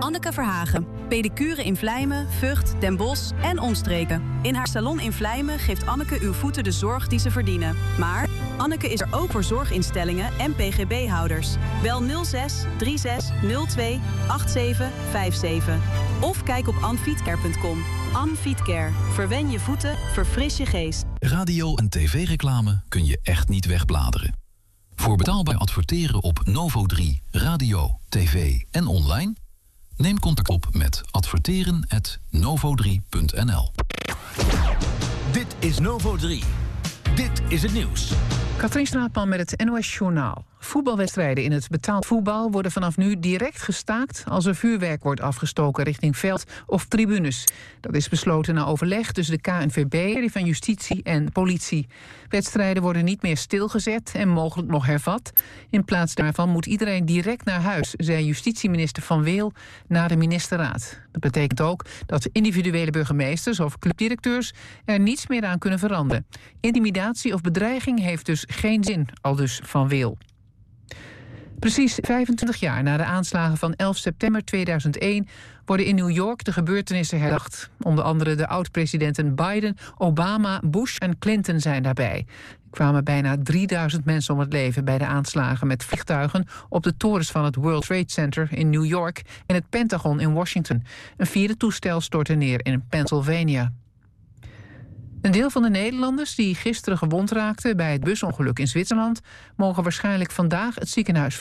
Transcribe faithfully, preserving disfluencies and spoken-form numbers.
Anneke Verhagen. Pedicure in Vlijmen, Vught, Den Bosch en omstreken. In haar salon in Vlijmen geeft Anneke uw voeten de zorg die ze verdienen. Maar Anneke is er ook voor zorginstellingen en P G B-houders. Bel nul zes drie zes nul twee acht zeven vijf zeven. Of kijk op anfietcare punt com. Anfietcare. Verwen je voeten, verfris je geest. Radio- en tv-reclame kun je echt niet wegbladeren. Voor betaalbaar adverteren op Novo drie, radio, tv en online? Neem contact op met adverteren at novo drie punt n l. Dit is Novo drie. Dit is het nieuws. Katrien Straatman met het N O S Journaal. Voetbalwedstrijden in het betaald voetbal worden vanaf nu direct gestaakt als er vuurwerk wordt afgestoken richting veld of tribunes. Dat is besloten na overleg tussen de K N V B, die van Justitie en politie. Wedstrijden worden niet meer stilgezet en mogelijk nog hervat. In plaats daarvan moet iedereen direct naar huis, zei justitieminister Van Weel na de ministerraad. Dat betekent ook dat individuele burgemeesters of clubdirecteurs er niets meer aan kunnen veranderen. Intimidatie of bedreiging heeft dus geen zin, aldus Van Weel. Precies vijfentwintig jaar na de aanslagen van elf september tweeduizend één... worden in New York de gebeurtenissen herdacht. Onder andere de oud-presidenten Biden, Obama, Bush en Clinton zijn daarbij. Er kwamen bijna drieduizend mensen om het leven bij de aanslagen met vliegtuigen op de torens van het World Trade Center in New York en het Pentagon in Washington. Een vierde toestel stortte neer in Pennsylvania. Een deel van de Nederlanders die gisteren gewond raakten bij het busongeluk in Zwitserland mogen waarschijnlijk vandaag het ziekenhuis